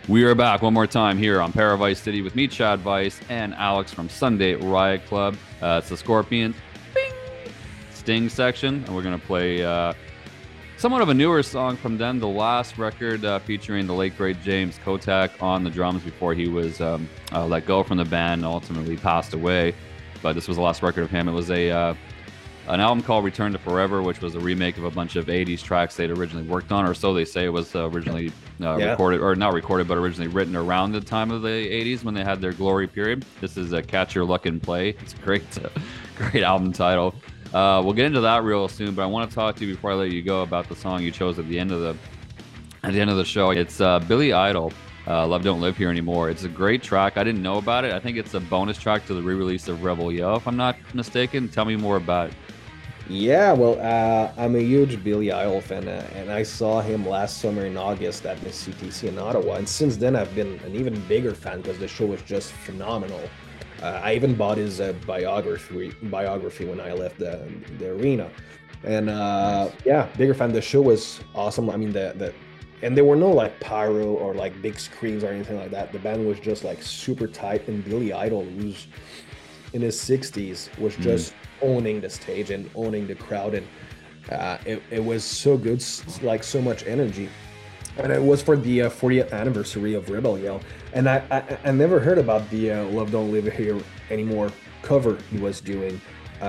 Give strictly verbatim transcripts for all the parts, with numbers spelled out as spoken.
We are back one more time here on Paradise City with me, Chad Vice, and Alex from Sunday Riot Club. Uh, it's the Scorpions Bing! Sting section, and we're going to play uh, somewhat of a newer song from them, the last record uh, featuring the late, great James Kotak on the drums before he was um, uh, let go from the band and ultimately passed away. But this was the last record of him. It was a uh, an album called Return to Forever, which was a remake of a bunch of eighties tracks they'd originally worked on, or so they say. It was uh, originally uh, yeah. recorded, or not recorded, but originally written around the time of the eighties when they had their glory period. This is a Catch Your Luck and Play. It's a great, uh, great album title. Uh, we'll get into that real soon, but I want to talk to you before I let you go about the song you chose at the end of the at the end of the show. It's uh, Billy Idol. Uh, Love Don't Live Here Anymore. It's a great track. I didn't know about it. I think it's a bonus track to the re-release of Rebel Yell, if I'm not mistaken. Tell me more about it. Yeah, well, uh, I'm a huge Billy Idol fan, uh, and I saw him last summer in August at the C T C in Ottawa, and since then I've been an even bigger fan because the show was just phenomenal. Uh, I even bought his uh, biography biography when I left the, the arena, and uh, yeah, bigger fan. The show was awesome. I mean, the the and there were no like pyro or like big screens or anything like that. The band was just like super tight, and Billy Idol, who's in his sixties, was just mm. owning the stage and owning the crowd, and uh, it, it was so good, like so much energy. And it was for the uh, fortieth anniversary of Rebel Yell, and I, I I never heard about the uh, Love Don't Live Here Anymore cover he was doing.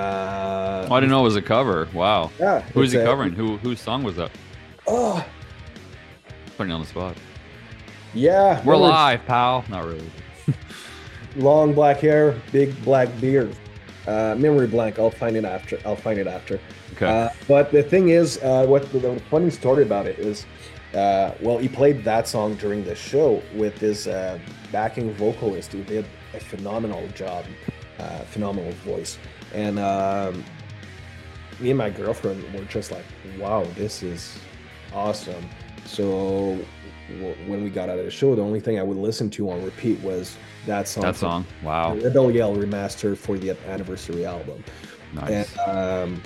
Uh, oh, I didn't know it was a cover. Wow. Yeah. Who is he covering? Who whose song was that? Oh, putting you on the spot. Yeah. We're live, pal. Not really. Long black hair, big black beard. Uh, memory blank. I'll find it after. I'll find it after. Okay. Uh, but the thing is, uh, what the, the funny story about it is, uh, well, he played that song during the show with his uh, backing vocalist, who did a phenomenal job, uh, phenomenal voice, and um, me and my girlfriend were just like, "Wow, this is awesome." So w- when we got out of the show, the only thing I would listen to on repeat was that song. That song, wow. The Rebel Yell remastered for the anniversary album. Nice. And, um,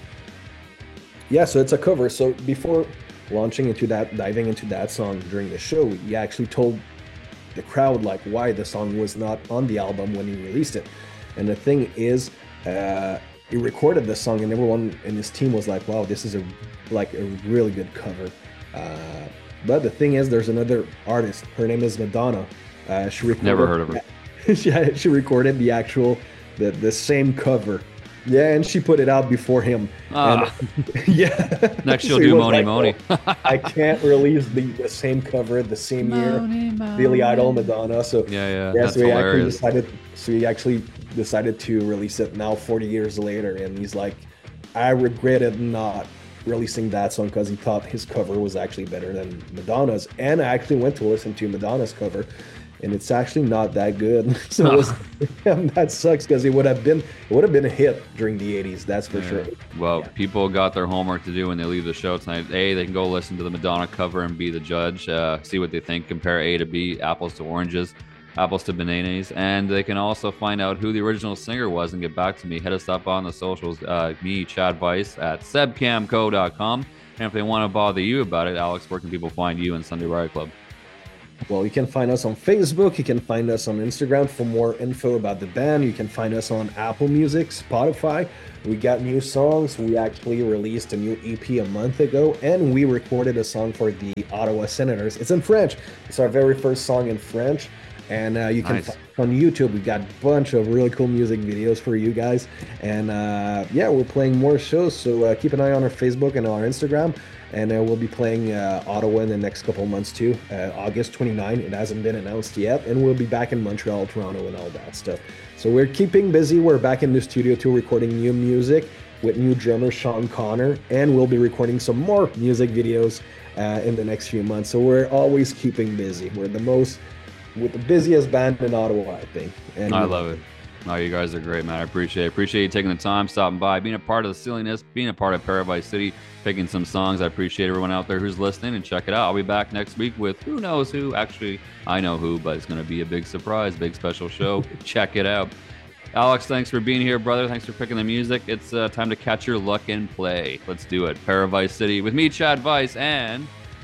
yeah, so it's a cover. So before launching into that, diving into that song during the show, he actually told the crowd like why the song was not on the album when he released it. And the thing is, uh, he recorded the song, and everyone in his team was like, "Wow, this is a like a really good cover." Uh, but the thing is, there's another artist. Her name is Madonna. Uh, she recorded, Never heard of her. she, she recorded the actual, the, the same cover. Yeah, and she put it out before him. Ah. And, yeah. Next she'll So do was Moni like, Moni. "Oh, I can't release the, the same cover the same year. Moni, Moni. Billy Idol, Madonna. So Yeah, yeah, yeah that's so he actually hilarious. decided. So he actually decided to release it now, forty years later, and he's like, I regretted not releasing that song because he thought his cover was actually better than Madonna's. And I actually went to listen to Madonna's cover, and it's actually not that good. So it was, that sucks because it would have been it would have been a hit during the eighties, that's for Yeah. sure. Well, Yeah. people got their homework to do when they leave the show tonight. A, they can go listen to the Madonna cover and be the judge, uh, see what they think, compare A to B, apples to oranges, apples to bananas, and they can also find out who the original singer was and get back to me. Hit us up on the socials, uh, me, Chad Vice, at sebcamco dot com. And if they want to bother you about it, Alex, where can people find you in Sunday Riot Club? Well, you can find us on Facebook. You can find us on Instagram for more info about the band. You can find us on Apple Music, Spotify. We got new songs. We actually released a new E P a month ago, and we recorded a song for the Ottawa Senators. It's in French. It's our very first song in French. And uh, you can Nice. find on YouTube. We got a bunch of really cool music videos for you guys. And uh, yeah, we're playing more shows. So uh, keep an eye on our Facebook and our Instagram. And uh, we'll be playing uh, Ottawa in the next couple of months too. Uh, August twenty-ninth. It hasn't been announced yet. And we'll be back in Montreal, Toronto, and all that stuff. So we're keeping busy. We're back in the studio too, recording new music with new drummer Sean Connor. And we'll be recording some more music videos uh, in the next few months. So we're always keeping busy. We're the most... with the busiest band in Ottawa, I think. And I love it. Oh, you guys are great, man. I appreciate it. Appreciate you taking the time, stopping by, being a part of the silliness, being a part of Paradise City, picking some songs. I appreciate everyone out there who's listening, and check it out. I'll be back next week with who knows who. Actually, I know who, but it's going to be a big surprise, big special show. Check it out. Alex, thanks for being here, brother. Thanks for picking the music. It's uh, time to catch your luck and play. Let's do it. Paradise City with me, Chad Vice, and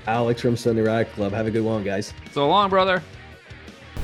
Alex from Sunday Riot Club. Have a good one, guys. So long, brother.